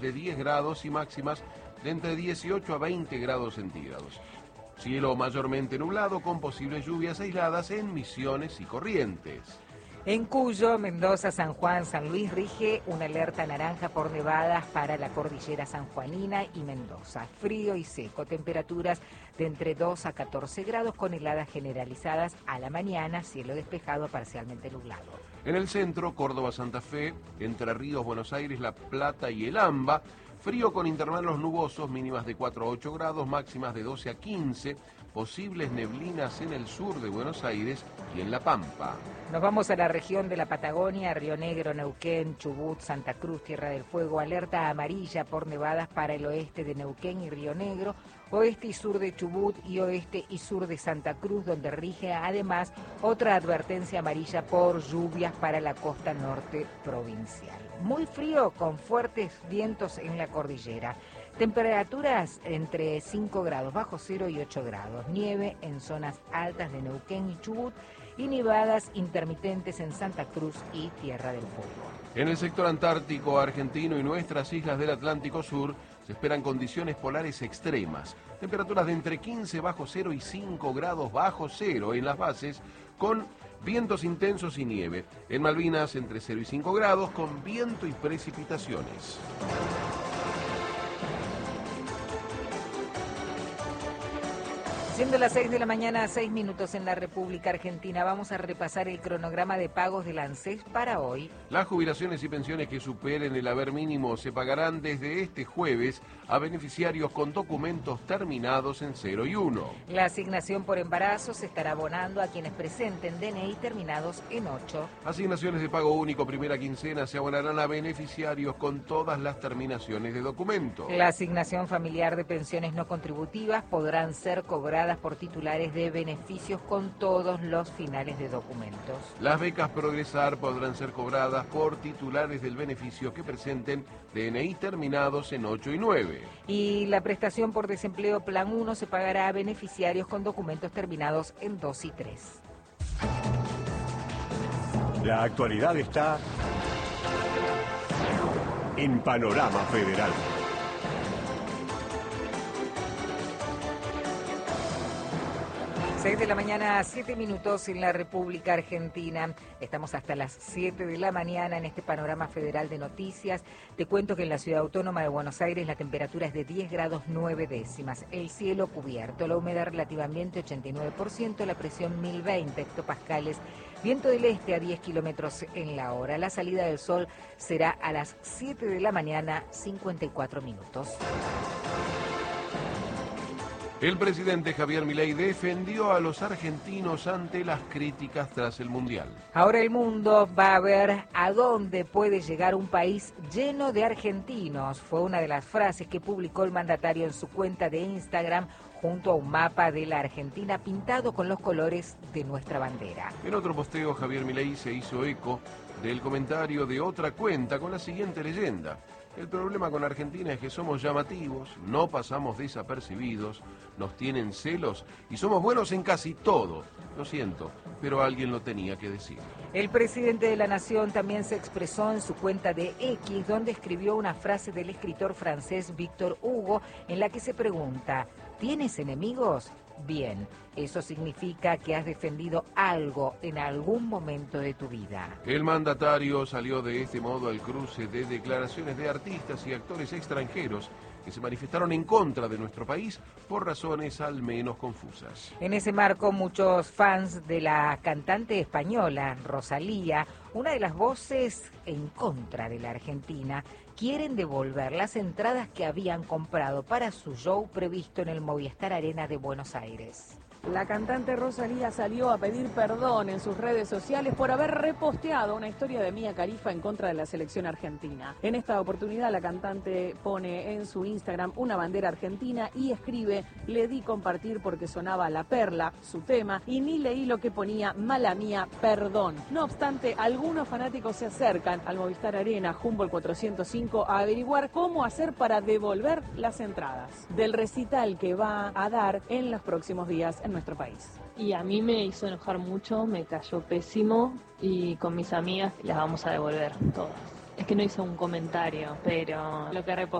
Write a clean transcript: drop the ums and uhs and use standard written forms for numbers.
de 10 grados y máximas de entre 18 a 20 grados centígrados. Cielo mayormente nublado con posibles lluvias aisladas en Misiones y Corrientes. En Cuyo, Mendoza, San Juan, San Luis rige una alerta naranja por nevadas para la cordillera sanjuanina y Mendoza. Frío y seco, temperaturas de entre 2 a 14 grados con heladas generalizadas a la mañana, cielo despejado parcialmente nublado. En el centro, Córdoba, Santa Fe, Entre Ríos, Buenos Aires, La Plata y El Amba, frío con intervalos nubosos, mínimas de 4 a 8 grados, máximas de 12 a 15, posibles neblinas en el sur de Buenos Aires y en La Pampa. Nos vamos a la región de la Patagonia, Río Negro, Neuquén, Chubut, Santa Cruz, Tierra del Fuego, alerta amarilla por nevadas para el oeste de Neuquén y Río Negro, oeste y sur de Chubut y oeste y sur de Santa Cruz, donde rige además otra advertencia amarilla por lluvias para la costa norte provincial. Muy frío con fuertes vientos en la cordillera. Temperaturas entre 5 grados bajo cero y 8 grados. Nieve en zonas altas de Neuquén y Chubut y nevadas intermitentes en Santa Cruz y Tierra del Fuego. En el sector antártico argentino y nuestras islas del Atlántico Sur se esperan condiciones polares extremas. Temperaturas de entre 15 bajo cero y 5 grados bajo cero en las bases, con vientos intensos y nieve. En Malvinas entre 0 y 5 grados, con viento y precipitaciones. Siendo las 6 de la mañana, 6 minutos en la República Argentina, vamos a repasar el cronograma de pagos del ANSES para hoy. Las jubilaciones y pensiones que superen el haber mínimo se pagarán desde este jueves a beneficiarios con documentos terminados en 0 y 1. La asignación por embarazo se estará abonando a quienes presenten DNI terminados en 8. Asignaciones de pago único primera quincena se abonarán a beneficiarios con todas las terminaciones de documento. La asignación familiar de pensiones no contributivas podrán ser cobradas por titulares de beneficios con todos los finales de documentos. Las becas Progresar podrán ser cobradas por titulares del beneficio que presenten DNI terminados en 8 y 9. Y la prestación por desempleo Plan 1 se pagará a beneficiarios con documentos terminados en 2 y 3. La actualidad está en Panorama Federal. 6 de la mañana, 7 minutos en la República Argentina. Estamos hasta las 7 de la mañana en este panorama federal de noticias. Te cuento que en la Ciudad Autónoma de Buenos Aires la temperatura es de 10 grados 9 décimas. El cielo cubierto, la humedad relativa ambiente 89%, la presión 1020 hectopascales. Viento del este a 10 kilómetros en la hora. La salida del sol será a las 7 de la mañana, 54 minutos. El presidente Javier Milei defendió a los argentinos ante las críticas tras el Mundial. Ahora el mundo va a ver a dónde puede llegar un país lleno de argentinos. Fue una de las frases que publicó el mandatario en su cuenta de Instagram junto a un mapa de la Argentina pintado con los colores de nuestra bandera. En otro posteo, Javier Milei se hizo eco del comentario de otra cuenta con la siguiente leyenda. El problema con Argentina es que somos llamativos, no pasamos desapercibidos, nos tienen celos y somos buenos en casi todo. Lo siento, pero alguien lo tenía que decir. El presidente de la Nación también se expresó en su cuenta de X, donde escribió una frase del escritor francés Victor Hugo, en la que se pregunta: ¿tienes enemigos? Bien, eso significa que has defendido algo en algún momento de tu vida. El mandatario salió de este modo al cruce de declaraciones de artistas y actores extranjeros que se manifestaron en contra de nuestro país por razones al menos confusas. En ese marco, muchos fans de la cantante española Rosalía, una de las voces en contra de la Argentina, quieren devolver las entradas que habían comprado para su show previsto en el Movistar Arena de Buenos Aires. La cantante Rosalía salió a pedir perdón en sus redes sociales por haber reposteado una historia de Mia Khalifa en contra de la selección argentina. En esta oportunidad la cantante pone en su Instagram una bandera argentina y escribe: le di compartir porque sonaba La Perla, su tema, y ni leí lo que ponía, mala mía, perdón. No obstante, algunos fanáticos se acercan al Movistar Arena Humboldt 405 a averiguar cómo hacer para devolver las entradas del recital que va a dar en los próximos días en nuestro país. Y a mí me hizo enojar mucho, me cayó pésimo y con mis amigas las vamos a devolver todas. Es que no hizo un comentario, pero lo que